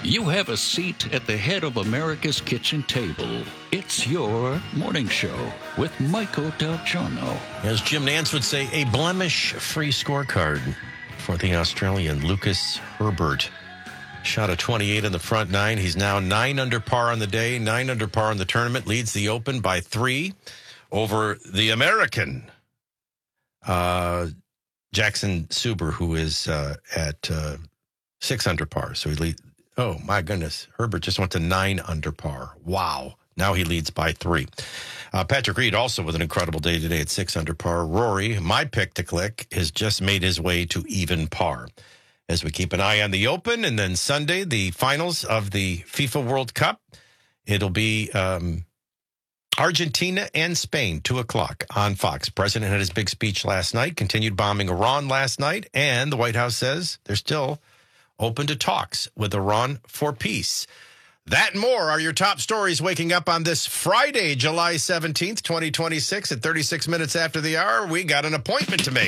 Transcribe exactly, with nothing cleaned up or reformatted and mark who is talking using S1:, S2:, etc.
S1: You have a seat at the head of America's kitchen table. It's your morning show with Michael Del Giorno.
S2: As Jim Nance would say, a blemish-free scorecard for the Australian Lucas Herbert. Shot a twenty-eight in the front nine. He's now nine under par on the day, nine under par in the tournament. Leads the Open by three over the American uh, Jackson Suber, who is uh, at uh, six under par. So he leads. Oh, my goodness. Herbert just went to nine under par. Wow. Now he leads by three. Uh, Patrick Reed also with an incredible day today at six under par. Rory, my pick to click, has just made his way to even par. As we keep an eye on the Open, and then Sunday, the finals of the FIFA World Cup. It'll be um, Argentina and Spain, two o'clock on Fox. President had his big speech last night, continued bombing Iran last night, and the White House says they're still open to talks with Iran for peace. That and more are your top stories waking up on this Friday, July seventeenth, twenty twenty-six. At thirty-six minutes after the hour, we got an appointment to make.